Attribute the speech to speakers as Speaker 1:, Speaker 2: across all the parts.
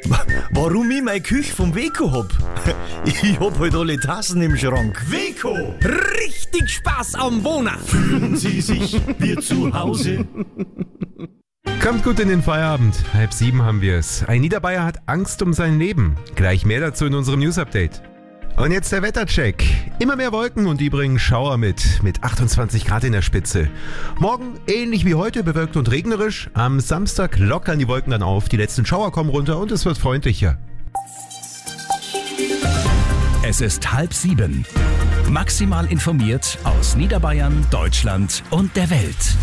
Speaker 1: Warum ich meine Küche vom Weco hab? Ich hab halt alle Tassen im Schrank.
Speaker 2: Weco, richtig Spaß am Wohnen.
Speaker 1: Fühlen Sie sich wie zu Hause?
Speaker 3: Kommt gut in den Feierabend. 6:30 haben wir es. Ein Niederbayer hat Angst um sein Leben. Gleich mehr dazu in unserem News-Update. Und jetzt der Wettercheck. Immer mehr Wolken und die bringen Schauer mit 28 Grad in der Spitze. Morgen ähnlich wie heute bewölkt und regnerisch. Am Samstag lockern die Wolken dann auf, die letzten Schauer kommen runter und es wird freundlicher.
Speaker 4: Es ist 6:30. Maximal informiert aus Niederbayern, Deutschland und der Welt.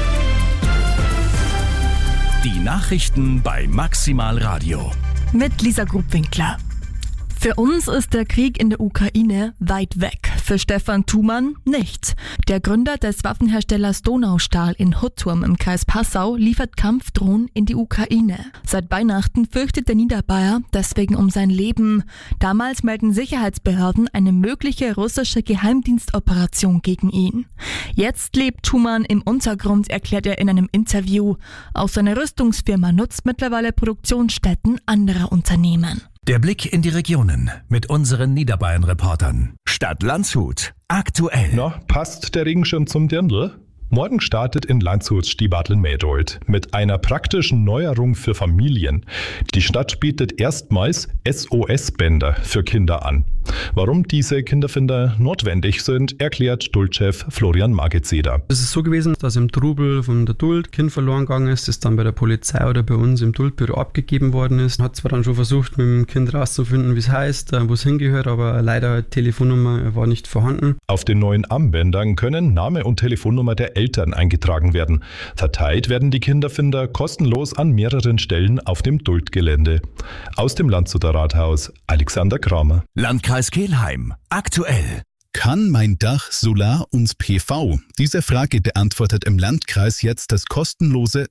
Speaker 4: Die Nachrichten bei Maximal Radio.
Speaker 5: Mit Lisa Grubwinkler. Für uns ist der Krieg in der Ukraine weit weg. Für Stefan Thumann nicht. Der Gründer des Waffenherstellers Donaustahl in Hutturm im Kreis Passau liefert Kampfdrohnen in die Ukraine. Seit Weihnachten fürchtet der Niederbayer deswegen um sein Leben. Damals melden Sicherheitsbehörden eine mögliche russische Geheimdienstoperation gegen ihn. Jetzt lebt Thumann im Untergrund, erklärt er in einem Interview. Auch seine Rüstungsfirma nutzt mittlerweile Produktionsstätten anderer Unternehmen.
Speaker 4: Der Blick in die Regionen mit unseren Niederbayern-Reportern. Stadt Landshut. Aktuell.
Speaker 6: Na, passt der Regenschirm zum Dirndl? Morgen startet in Landshut Stibartl-Mädold mit einer praktischen Neuerung für Familien. Die Stadt bietet erstmals SOS-Bänder für Kinder an. Warum diese Kinderfinder notwendig sind, erklärt Duldchef Florian Magezeder.
Speaker 7: Es ist so gewesen, dass im Trubel von der Duld Kind verloren gegangen ist, das dann bei der Polizei oder bei uns im Duldbüro abgegeben worden ist. Hat zwar dann schon versucht, mit dem Kind rauszufinden, wie es heißt, wo es hingehört, aber leider Telefonnummer war nicht vorhanden.
Speaker 6: Auf den neuen Armbändern können Name und Telefonnummer der Eltern eingetragen werden. Verteilt werden die Kinderfinder kostenlos an mehreren Stellen auf dem Duldgelände. Aus dem Landshuter Rathaus, Alexander Kramer.
Speaker 4: Landkreis Kelheim. Aktuell.
Speaker 8: Kann mein Dach Solar und PV? Diese Frage beantwortet im Landkreis jetzt das kostenlose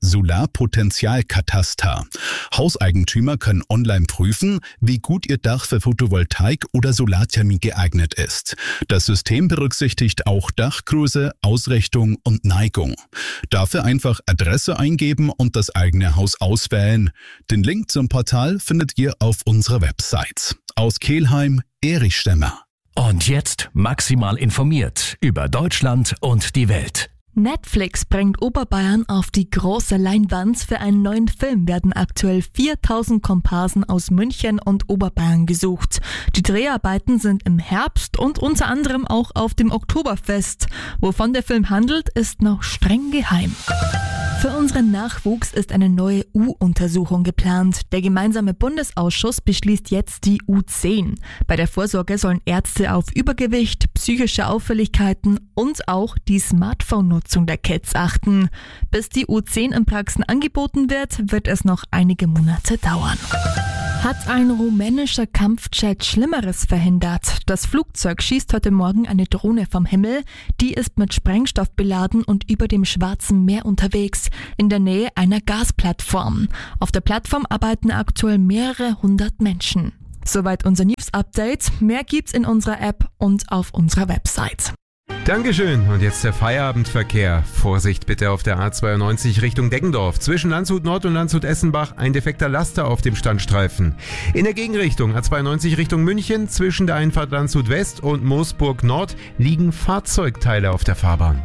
Speaker 8: Solarpotenzialkataster. Hauseigentümer können online prüfen, wie gut ihr Dach für Photovoltaik oder Solarthermie geeignet ist. Das System berücksichtigt auch Dachgröße, Ausrichtung und Neigung. Dafür einfach Adresse eingeben und das eigene Haus auswählen. Den Link zum Portal findet ihr auf unserer Website. Aus Kelheim, Erich Stemmer.
Speaker 4: Und jetzt maximal informiert über Deutschland und die Welt.
Speaker 5: Netflix bringt Oberbayern auf die große Leinwand. Für einen neuen Film werden aktuell 4000 Komparsen aus München und Oberbayern gesucht. Die Dreharbeiten sind im Herbst und unter anderem auch auf dem Oktoberfest. Wovon der Film handelt, ist noch streng geheim. Für unseren Nachwuchs ist eine neue U-Untersuchung geplant. Der gemeinsame Bundesausschuss beschließt jetzt die U10. Bei der Vorsorge sollen Ärzte auf Übergewicht, psychische Auffälligkeiten und auch die Smartphone-Nutzung der Kids achten. Bis die U10 in Praxen angeboten wird es noch einige Monate dauern. Hat ein rumänischer Kampfjet Schlimmeres verhindert? Das Flugzeug schießt heute Morgen eine Drohne vom Himmel. Die ist mit Sprengstoff beladen und über dem Schwarzen Meer unterwegs, in der Nähe einer Gasplattform. Auf der Plattform arbeiten aktuell mehrere hundert Menschen. Soweit unser News-Update. Mehr gibt's in unserer App und auf unserer Website.
Speaker 3: Dankeschön. Und jetzt der Feierabendverkehr. Vorsicht bitte auf der A92 Richtung Deggendorf. Zwischen Landshut Nord und Landshut Essenbach ein defekter Laster auf dem Standstreifen. In der Gegenrichtung A92 Richtung München zwischen der Einfahrt Landshut West und Moosburg Nord liegen Fahrzeugteile auf der Fahrbahn.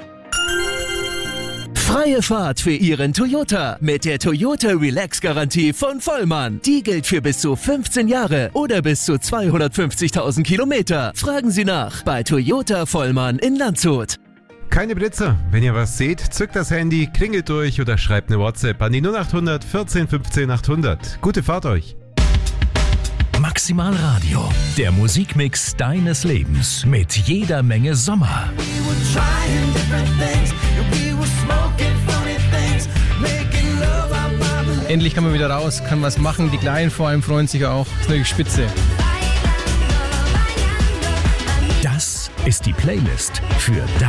Speaker 4: Freie Fahrt für Ihren Toyota mit der Toyota Relax Garantie von Vollmann. Die gilt für bis zu 15 Jahre oder bis zu 250.000 Kilometer. Fragen Sie nach bei Toyota Vollmann in Landshut.
Speaker 3: Keine Blitzer. Wenn ihr was seht, zückt das Handy, klingelt durch oder schreibt eine WhatsApp an die 0800 14 15 800. Gute Fahrt euch.
Speaker 4: Maximal Radio, der Musikmix deines Lebens mit jeder Menge Sommer.
Speaker 9: Endlich kann man wieder raus, kann was machen. Die Kleinen vor allem freuen sich auch. Das ist natürlich spitze.
Speaker 4: Das ist die Playlist für